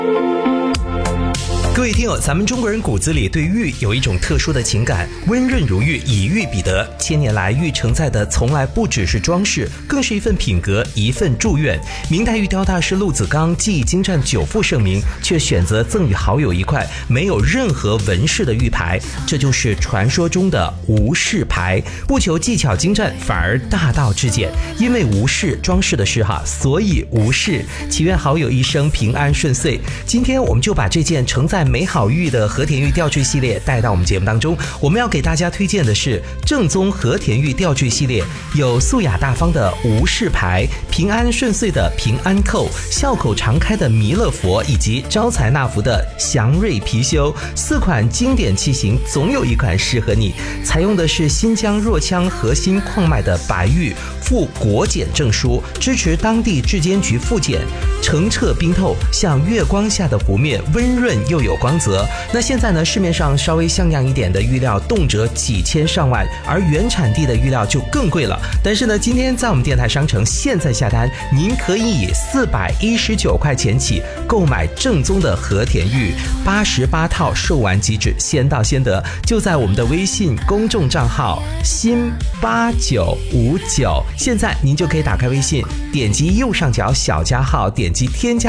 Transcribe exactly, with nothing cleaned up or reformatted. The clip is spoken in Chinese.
各位听友，咱们中国人骨子里对玉有一种特殊的情感，温润如玉，以玉彼得。千年来，玉承载的从来不只是装饰，更是一份品格，一份祝愿。明代玉雕大师陆子刚技艺精湛，久负盛名，却选择赠与好友一块没有任何纹饰的玉牌，这就是传说中的无饰牌。不求技巧精湛，反而大道至简。因为无饰装饰的饰哈，所以无饰。祈愿好友一生平安顺遂。今天我们就把这件承载美好玉的和田玉吊坠系列带到我们节目当中。我们要给大家推荐的是正宗和田玉吊坠系列，有素雅大方的无饰牌，平安顺遂的平安扣，笑口常开的弥勒佛，以及招财纳福的祥瑞貔貅。四款经典器型，总有一款适合你。采用的是新疆若羌核心矿脉的白玉，附国检证书，支持当地质监局复检，澄澈冰透，像月光下的湖面，温润又有光泽。那现在呢，市面上稍微像样一点的玉料动辄几千上万，而原产地的玉料就更贵了。但是呢，今天在我们电台商城现在下单，您可以以四百一十九块钱起购买正宗的和田玉，八十八套售完即止，先到先得。就在我们的微信公众账号新八九五九，现在您就可以打开微信，点击右上角小加号，点击添加